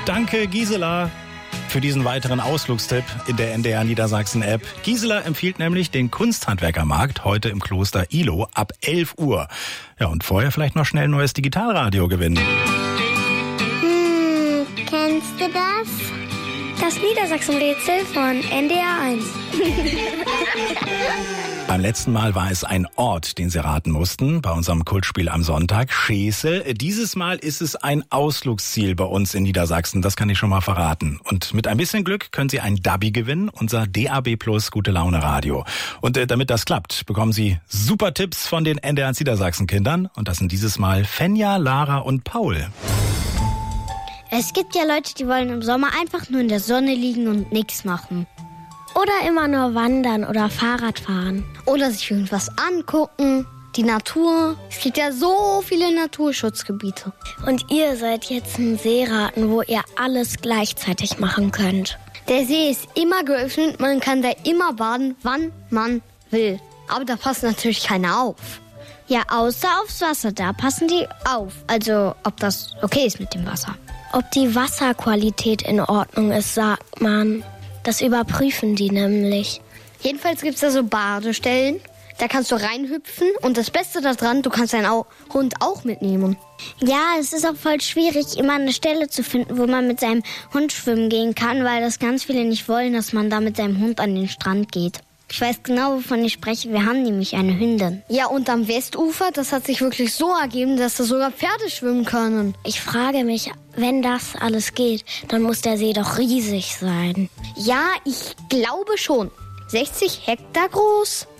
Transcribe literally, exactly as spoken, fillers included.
Danke, Gisela, für diesen weiteren Ausflugstipp in der N D R Niedersachsen-App. Gisela empfiehlt nämlich den Kunsthandwerkermarkt heute im Kloster Ihlow ab elf Uhr. Ja, und vorher vielleicht noch schnell ein neues Digitalradio gewinnen. Hm, kennst du das? Das Niedersachsen-Rätsel von N D R eins. Beim letzten Mal war es ein Ort, den Sie raten mussten, bei unserem Kultspiel am Sonntag, Schesel. Dieses Mal ist es ein Ausflugsziel bei uns in Niedersachsen, das kann ich schon mal verraten. Und mit ein bisschen Glück können Sie ein Dabi gewinnen, unser D A B Plus Gute Laune Radio. Und äh, damit das klappt, bekommen Sie super Tipps von den N D R Niedersachsen Kindern. Und das sind dieses Mal Fenja, Lara und Paul. Es gibt ja Leute, die wollen im Sommer einfach nur in der Sonne liegen und nichts machen. Oder immer nur wandern oder Fahrrad fahren. Oder sich irgendwas angucken, die Natur. Es gibt ja so viele Naturschutzgebiete. Und ihr seid jetzt ein Seeraten, wo ihr alles gleichzeitig machen könnt. Der See ist immer geöffnet, man kann da immer baden, wann man will. Aber da passt natürlich keiner auf. Ja, außer aufs Wasser, da passen die auf. Also, ob das okay ist mit dem Wasser. Ob die Wasserqualität in Ordnung ist, sagt man. Das überprüfen die nämlich. Jedenfalls gibt es da so Badestellen. Da kannst du reinhüpfen. Und das Beste daran, du kannst deinen Hund auch mitnehmen. Ja, es ist auch voll schwierig, immer eine Stelle zu finden, wo man mit seinem Hund schwimmen gehen kann, weil das ganz viele nicht wollen, dass man da mit seinem Hund an den Strand geht. Ich weiß genau, wovon ich spreche. Wir haben nämlich eine Hündin. Ja, und am Westufer, das hat sich wirklich so ergeben, dass da sogar Pferde schwimmen können. Ich frage mich, wenn das alles geht, dann muss der See doch riesig sein. Ja, ich glaube schon. sechzig Hektar groß.